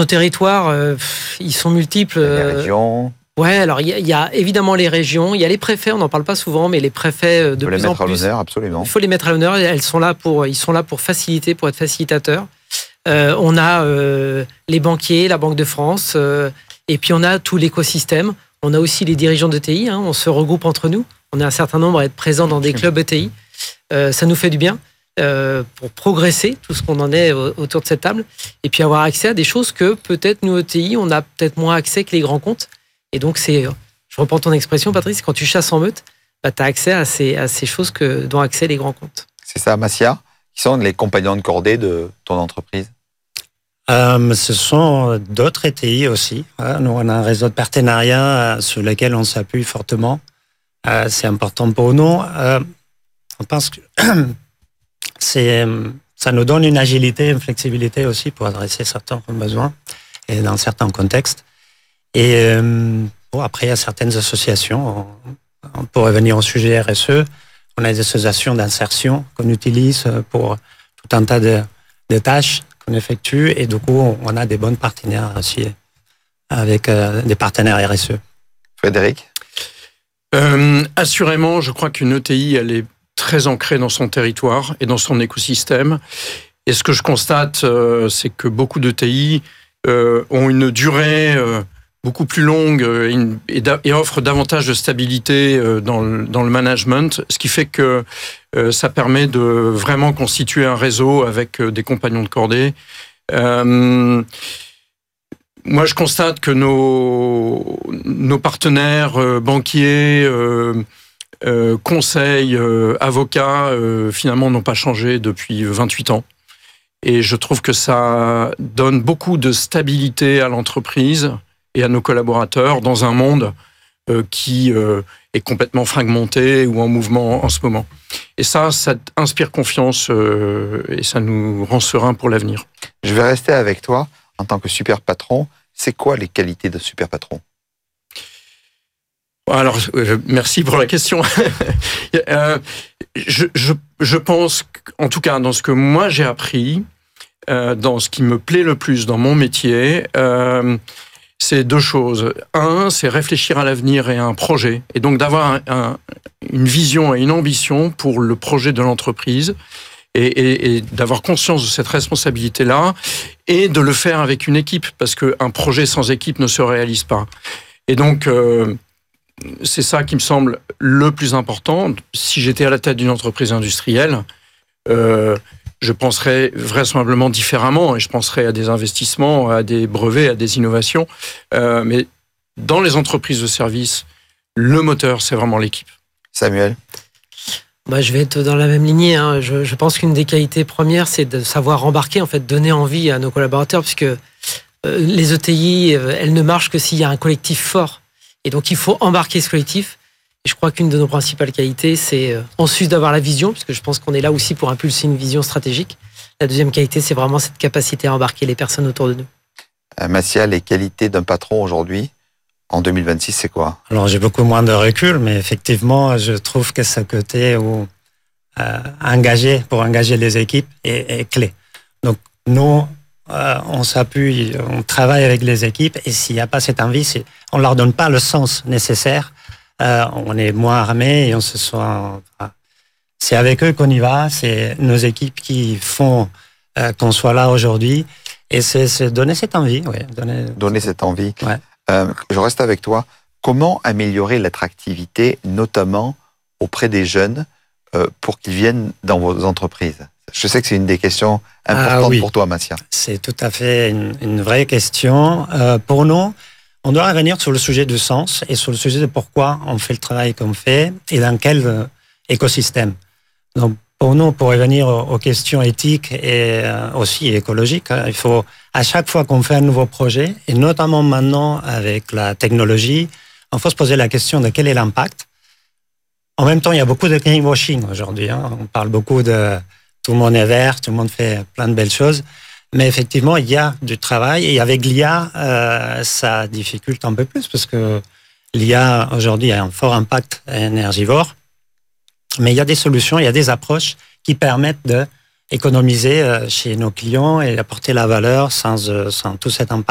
nos territoires, ils sont multiples. Les régions. Ouais, alors il y a évidemment les régions, il y a les préfets, on n'en parle pas souvent, mais les préfets de plus en plus. Il faut les mettre à l'honneur, absolument. Il faut les mettre à l'honneur, ils sont là pour faciliter, pour être facilitateurs. On a les banquiers, la Banque de France, et puis on a tout l'écosystème. On a aussi les dirigeants d'ETI, on se regroupe entre nous. On est un certain nombre à être présents dans des clubs ETI. Ça nous fait du bien pour progresser, tout ce qu'on en est autour de cette table, et puis avoir accès à des choses que peut-être nous, ETI, on a peut-être moins accès que les grands comptes. Et donc, je reprends ton expression, Patrice, quand tu chasses en meute, tu as accès à ces choses dont ont accès les grands comptes. C'est ça, Massia. Qui sont les compagnons de cordée de ton entreprise? Ce sont d'autres ETI aussi. Nous, on a un réseau de partenariats sur lequel on s'appuie fortement. C'est important pour nous. On pense que ça nous donne une agilité, une flexibilité aussi pour adresser certains besoins et dans certains contextes. Et après, il y a certaines associations. On pourrait venir au sujet RSE. On a des associations d'insertion qu'on utilise pour tout un tas de tâches qu'on effectue. Et du coup, on a des bons partenaires aussi avec des partenaires RSE. Frédéric? Assurément, je crois qu'une ETI, elle est très ancrée dans son territoire et dans son écosystème. Et ce que je constate, c'est que beaucoup d'ETI ont une durée beaucoup plus longue et offrent davantage de stabilité dans le management, ce qui fait que ça permet de vraiment constituer un réseau avec des compagnons de cordée. Moi, je constate que nos partenaires banquiers, conseils, avocats, finalement, n'ont pas changé depuis 28 ans. Et je trouve que ça donne beaucoup de stabilité à l'entreprise et à nos collaborateurs dans un monde qui est complètement fragmenté ou en mouvement en ce moment. Et ça inspire confiance et ça nous rend sereins pour l'avenir. Je vais rester avec toi en tant que super patron. C'est quoi les qualités de super patron? Alors, merci pour la question. Je pense, en tout cas, dans ce que moi j'ai appris, dans ce qui me plaît le plus dans mon métier, c'est deux choses. Un, c'est réfléchir à l'avenir et à un projet, et donc d'avoir une vision et une ambition pour le projet de l'entreprise, et d'avoir conscience de cette responsabilité-là, et de le faire avec une équipe, parce qu'un projet sans équipe ne se réalise pas. Et donc, c'est ça qui me semble le plus important. Si j'étais à la tête d'une entreprise industrielle, je penserais vraisemblablement différemment et je penserais à des investissements, à des brevets, à des innovations. Mais dans les entreprises de services, le moteur, c'est vraiment l'équipe. Samuel? Je vais être dans la même lignée. Je pense qu'une des qualités premières, c'est de savoir embarquer, en fait, donner envie à nos collaborateurs, puisque les ETI, elles ne marchent que s'il y a un collectif fort. Et donc, il faut embarquer ce collectif. Et je crois qu'une de nos principales qualités, c'est ensuite d'avoir la vision, puisque je pense qu'on est là aussi pour impulser une vision stratégique. La deuxième qualité, c'est vraiment cette capacité à embarquer les personnes autour de nous. Massia, les qualités d'un patron aujourd'hui, en 2026, c'est quoi? Alors, j'ai beaucoup moins de recul, mais effectivement, je trouve que ce côté où engager les équipes est clé. Donc, nous, on s'appuie, on travaille avec les équipes, et s'il n'y a pas cette envie, on ne leur donne pas le sens nécessaire. On est moins armés et on se sent... C'est avec eux qu'on y va, c'est nos équipes qui font qu'on soit là aujourd'hui, et c'est donner cette envie. Ouais, donner cette envie. Ouais. Je reste avec toi. Comment améliorer l'attractivité, notamment auprès des jeunes, pour qu'ils viennent dans vos entreprises? Je sais que c'est une des questions importantes pour toi, Massia. C'est tout à fait une vraie question. Pour nous, on doit revenir sur le sujet du sens et sur le sujet de pourquoi on fait le travail qu'on fait et dans quel écosystème. Donc, pour nous, pour revenir aux questions éthiques et aussi écologiques, il faut, à chaque fois qu'on fait un nouveau projet, et notamment maintenant avec la technologie, il faut se poser la question de quel est l'impact. En même temps, il y a beaucoup de greenwashing aujourd'hui. On parle beaucoup de tout le monde est vert, tout le monde fait plein de belles choses. Mais effectivement, il y a du travail. Et avec l'IA, ça difficulte un peu plus parce que l'IA, aujourd'hui, a un fort impact énergivore. Mais il y a des solutions, il y a des approches qui permettent d'économiser chez nos clients et d'apporter la valeur sans tout cet impact.